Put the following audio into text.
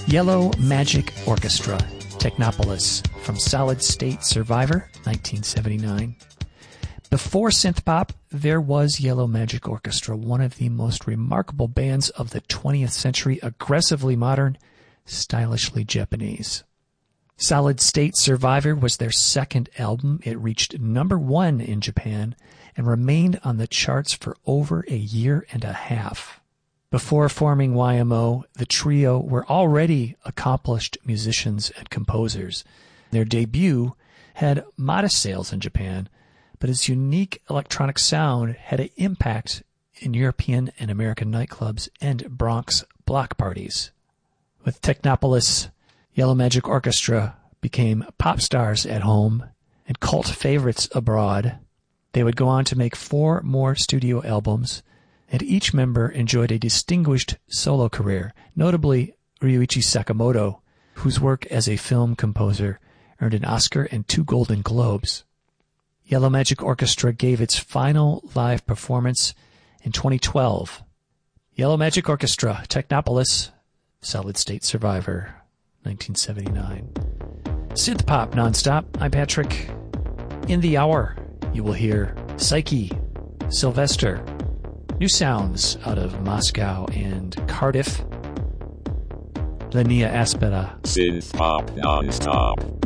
Yellow Magic Orchestra, Technopolis, from Solid State Survivor, 1979. Before synth pop, there was Yellow Magic Orchestra, one of the most remarkable bands of the 20th century, aggressively modern, stylishly Japanese. Solid State Survivor was their second album. It reached number 1 in Japan and remained on the charts for over a year and a half. Before forming YMO, the trio were already accomplished musicians and composers. Their debut had modest sales in Japan, but its unique electronic sound had an impact in European and American nightclubs and Bronx block parties. With Technopolis, Yellow Magic Orchestra became pop stars at home and cult favorites abroad. They would go on to make 4 more studio albums, and each member enjoyed a distinguished solo career, notably Ryuichi Sakamoto, whose work as a film composer earned an Oscar and 2 Golden Globes. Yellow Magic Orchestra gave its final live performance in 2012. Yellow Magic Orchestra, Technopolis, Solid State Survivor, 1979. Synth Pop Nonstop, I'm Patrick. In the hour, you will hear Psyche, Sylvester, new sounds out of Moscow and Cardiff, Linnea Aspera. Synth Pop Nonstop.